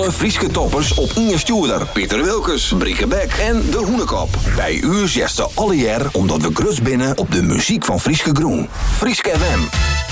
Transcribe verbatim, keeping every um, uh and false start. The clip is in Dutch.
Alle Frieske toppers op Inge Stuurder, Pieter Wilkes, Brieke Beck en De Hoenekop. Bij u zesde alle jaar omdat we grutst binnen op de muziek van Frieske Groen. Frieske F M.